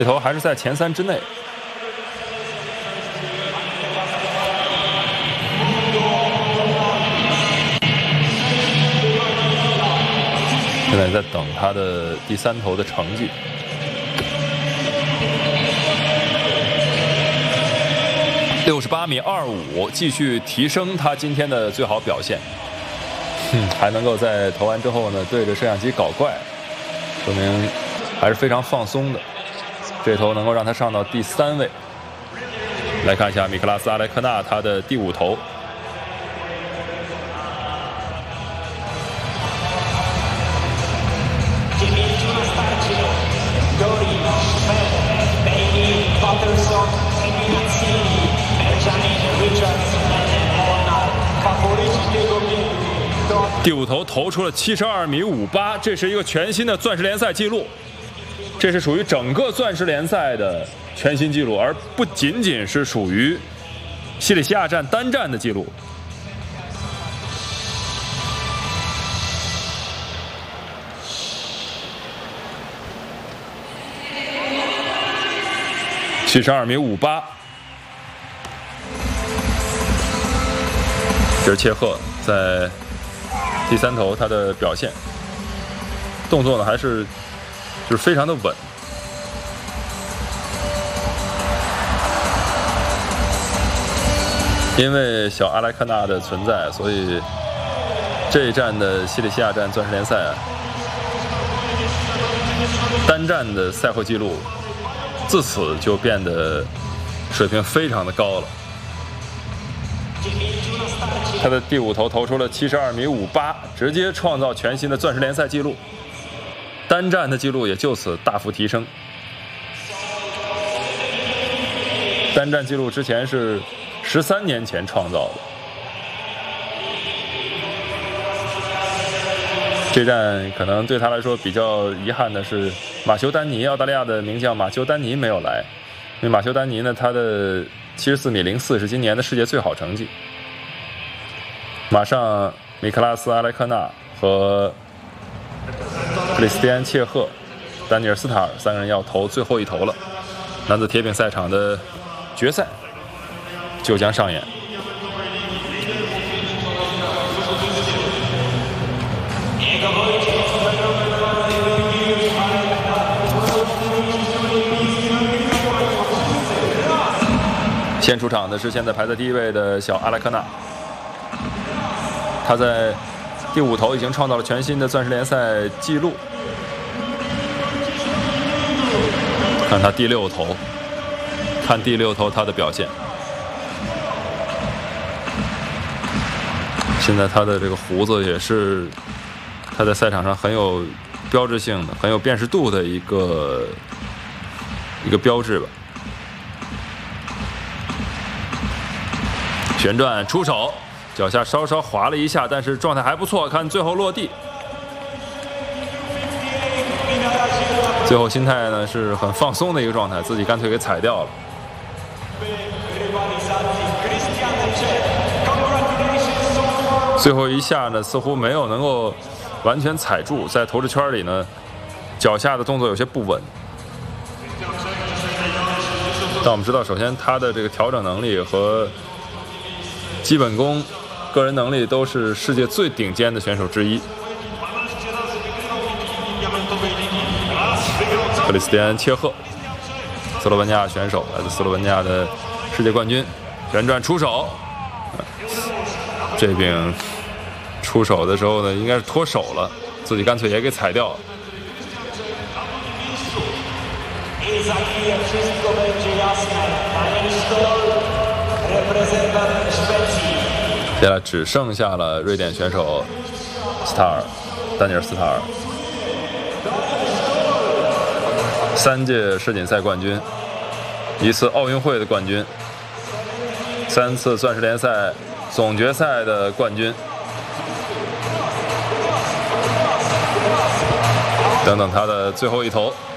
这头还是在前3之内。现在在等他的第3投的成绩。68.25米，继续提升他今天的最好表现。还能够在投完之后呢，对着摄像机搞怪，说明还是非常放松的。这投能够让他上到第3位。来看一下米克拉斯·阿莱克纳他的第5投。第5投投出了72.58米，这是一个全新的钻石联赛纪录。这是属于整个钻石联赛的全新纪录，而不仅仅是属于西里西亚站单站的纪录。72.58米，这是切赫在第3投他的表现，动作呢还是就是非常的稳。因为小阿莱克纳的存在，所以这一站的西里西亚站钻石联赛单站的赛会纪录，自此就变得水平非常的高了。他的第5投投出了72.58米，直接创造全新的钻石联赛纪录，单站的纪录也就此大幅提升。单站纪录之前是13年前创造的。这站可能对他来说比较遗憾的是，马修丹尼，澳大利亚的名将马修丹尼没有来。因为马修丹尼呢，他的74.04米是今年的世界最好成绩。马上米克拉斯·阿莱克纳和克里斯蒂安·切赫、丹尼尔·斯塔尔3个人要投最后一投了。男子铁饼赛场的决赛就将上演。先出场的是现在排在第1位的小阿莱克纳，他在第5投已经创造了全新的钻石联赛纪录。看他第6投，看第6投他的表现。现在他的这个胡子也是他在赛场上很有标志性的、很有辨识度的一个标志吧。旋转出手，脚下稍稍滑了一下，但是状态还不错。看最后落地，最后心态呢是很放松的一个状态，自己干脆给踩掉了。最后一下呢，似乎没有能够完全踩住，在投掷圈里呢，脚下的动作有些不稳。但我们知道，首先他的这个调整能力和基本功、个人能力都是世界最顶尖的选手之一。克里斯蒂安·切赫，斯洛文尼亚选手，来自斯洛文尼亚的世界冠军，旋转出手。这饼出手的时候呢，应该是脱手了，自己干脆也给踩掉了。接下来只剩下了瑞典选手斯塔尔，丹尼尔·斯塔尔，3届世锦赛冠军，1次奥运会的冠军，3次钻石联赛总决赛的冠军，等等他的最后一投。